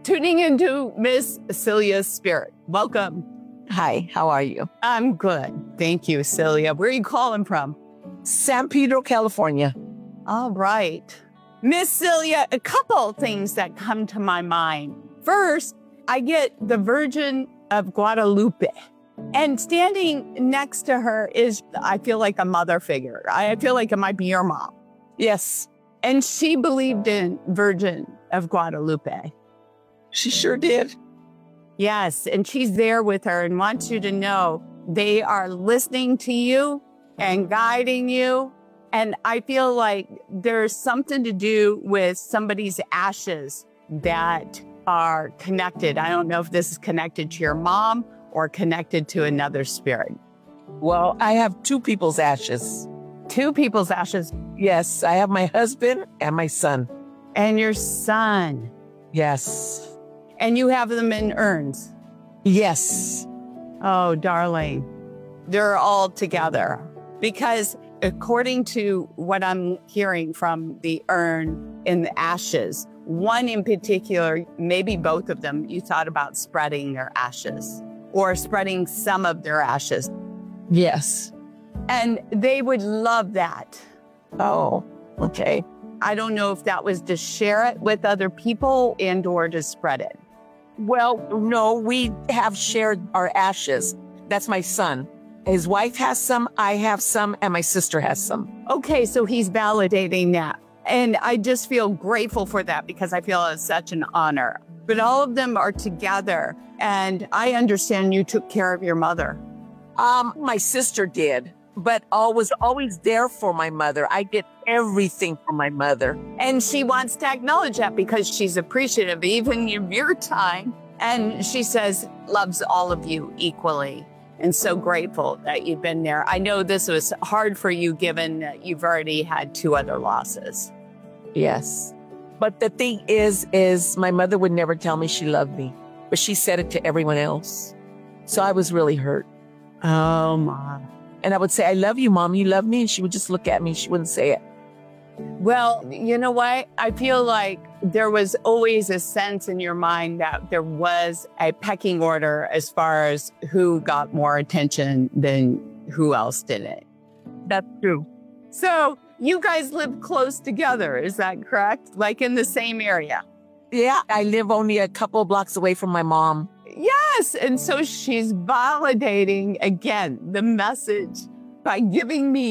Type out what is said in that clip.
tuning into Miss Celia's Spirit. Welcome. Hi, how are you? I'm good. Thank you, Celia. Where are you calling from? San Pedro, California. All right. Miss Celia, a couple things that come to my mind. First, I get the Virgin of Guadalupe. And standing next to her is, I feel like a mother figure. I feel like it might be your mom. Yes, And she believed in Virgin of Guadalupe. she sure did. Yes, and she's there with her and wants you to know they are listening to you and guiding you. And I feel like there's something to do with somebody's ashes that are connected. I don't know if this is connected to your mom or connected to another spirit. Well, I have two people's ashes. Two people's ashes Yes, I have my husband and my son. and your son, Yes. and you have them in urns. Yes. Oh, darling, they're all together because according to what I'm hearing from the urn in the ashes, one in particular, maybe both of them, you thought about spreading their ashes or spreading some of their ashes. Yes. And they would love that. Oh, okay. I don't know if that was to share it with other people and or to spread it. Well, no, we have shared our ashes. That's my son. His wife has some, I have some, and my sister has some. Okay, so he's validating that. And I just feel grateful for that because I feel it's such an honor. But all of them are together. And I understand you took care of your mother. My sister did, but I was always there for my mother. I did everything for my mother. And she wants to acknowledge that because she's appreciative even of your time. And she says, loves all of you equally. And so grateful that you've been there. I know this was hard for you given that you've already had two other losses. Yes. But the thing is my mother would never tell me she loved me, but she said it to everyone else. So I was really hurt. Oh, my. And I would say, I love you, Mom. You love me. And she would just look at me. She wouldn't say it. Well, you know what? I feel like there was always a sense in your mind that there was a pecking order as far as who got more attention than who else didn't. That's true. So you guys live close together, is that correct? Like in the same area? Yeah, I live only a couple blocks away from my mom. Yes. And so she's validating again the message by giving me